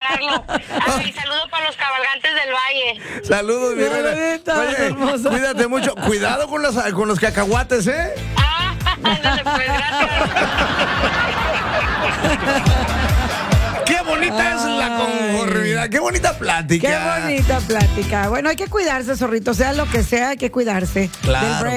escucharlo. Ay, saludo para los cabalgantes del Valle. Saludos, mi reina. Bonita, Oye, hermosa. cuídate mucho. Cuidado con los cacahuates, ¿eh? Ándale, pues, gracias. Qué bonita es la conformidad. Qué bonita plática. Qué bonita plática. Bueno, hay que cuidarse, zorrito. Sea lo que sea, hay que cuidarse. Claro. Del